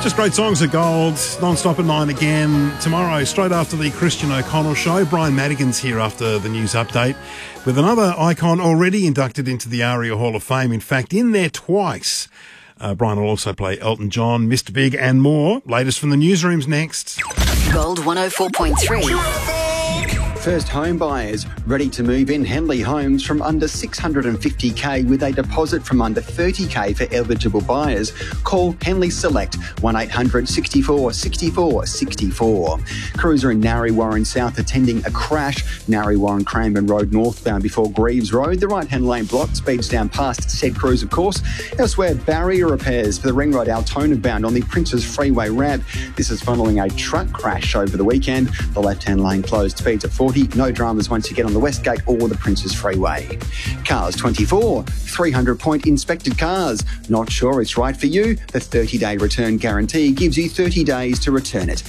Just great songs of gold, non-stop at 9 again. Tomorrow, straight after the Christian O'Connell show, Brian Madigan's here after the news update with another icon already inducted into the ARIA Hall of Fame. In fact, in there twice. Brian will also play Elton John, Mr. Big and more. Latest from the newsrooms next. Gold 104.3. First home buyers ready to move in Henley Homes from under $650K with a deposit from under $30K for eligible buyers. Call Henley Select 1800 64 64 64. Cruiser in Narre Warren South attending a crash. Narre Warren Cranbourne Road northbound before Greaves Road. The right-hand lane block speeds down past said cruise, of course. Elsewhere, barrier repairs for the Ring Road Altona bound on the Princes Freeway ramp. This is following a truck crash over the weekend. The left-hand lane closed, speeds at 40. No dramas once you get on the West Gate or the Princes Freeway. Cars 24, 300-point inspected cars. Not sure it's right for you? The 30-day return guarantee gives you 30 days to return it.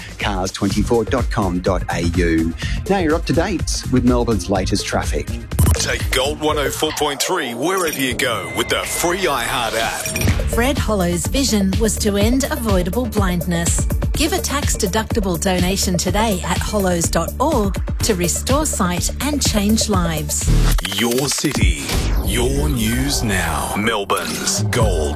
Cars24.com.au. Now you're up to date with Melbourne's latest traffic. Take Gold 104.3 wherever you go with the free iHeart app. Fred Hollow's vision was to end avoidable blindness. Give a tax-deductible donation today at hollows.org to restore sight and change lives. Your city, your news now. Melbourne's Gold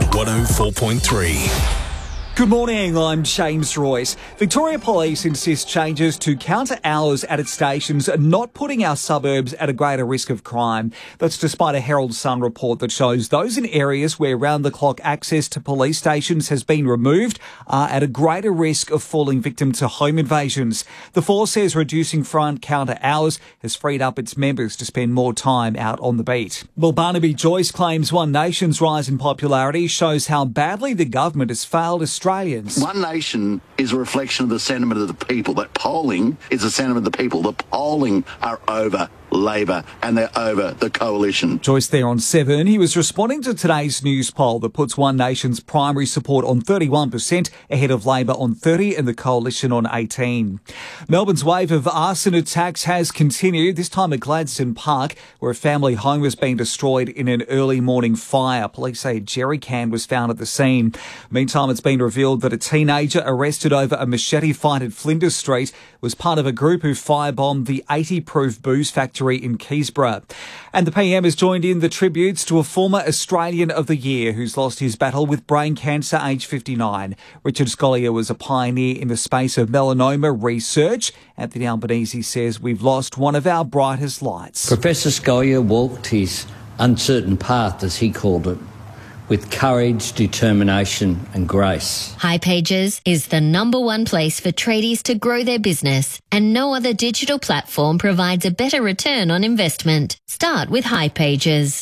104.3. Good morning, I'm James Royce. Victoria Police insist changes to counter hours at its stations are not putting our suburbs at a greater risk of crime. That's despite a Herald Sun report that shows those in areas where round-the-clock access to police stations has been removed are at a greater risk of falling victim to home invasions. The force says reducing front counter hours has freed up its members to spend more time out on the beat. Well, Barnaby Joyce claims One Nation's rise in popularity shows how badly the government has failed Australians. One Nation is a reflection of the sentiment of the people. That polling is the sentiment of the people. The polling are over Labor and they're over the coalition. Joyce there on 7. He was responding to today's news poll that puts One Nation's primary support on 31% ahead of Labor on 30% and the coalition on 18%. Melbourne's wave of arson attacks has continued, this time at Gladstone Park, where a family home has been destroyed in an early morning fire. Police say a jerry can was found at the scene. Meantime, it's been revealed that a teenager arrested over a machete fight at Flinders Street was part of a group who firebombed the 80-proof booze factory in Keysborough. And the PM has joined in the tributes to a former Australian of the Year who's lost his battle with brain cancer aged 59. Richard Scolyer was a pioneer in the space of melanoma research. Anthony Albanese says we've lost one of our brightest lights. Professor Scolyer walked his uncertain path, as he called it, with courage, determination and grace. hipages is the #1 place for tradies to grow their business, and no other digital platform provides a better return on investment. Start with hipages.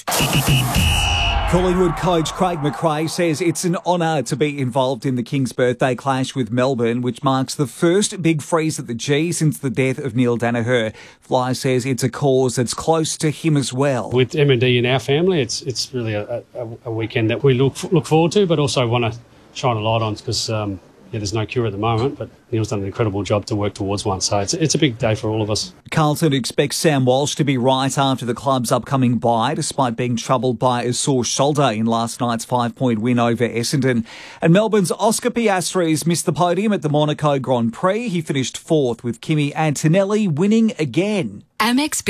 Collingwood coach Craig McRae says it's an honour to be involved in the King's birthday clash with Melbourne, which marks the first big freeze at the G since the death of Neil Danaher. Fly says it's a cause that's close to him as well. With MND in our family, it's really a weekend that we look forward to, but also want to shine a light on because there's no cure at the moment, but Neil's done an incredible job to work towards one. So it's a big day for all of us. Carlton expects Sam Walsh to be right after the club's upcoming bye, despite being troubled by a sore shoulder in last night's 5-point win over Essendon. And Melbourne's Oscar Piastri missed the podium at the Monaco Grand Prix. He finished 4th with Kimi Antonelli winning again. Amex